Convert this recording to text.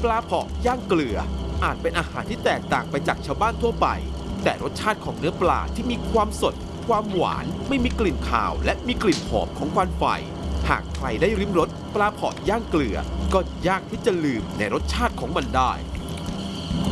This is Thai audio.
ปลาเผาะย่างเกลืออาจเป็นอาหารที่แตกต่างไปจากชาวบ้านทั่วไปแต่รสชาติของเนื้อปลาที่มีความสดความหวานไม่มีกลิ่นคาวและมีกลิ่นหอมของควันไฟหากใครได้ริมรสปลาเผาะย่างเกลือก็ยากที่จะลืมในรสชาติของมันได้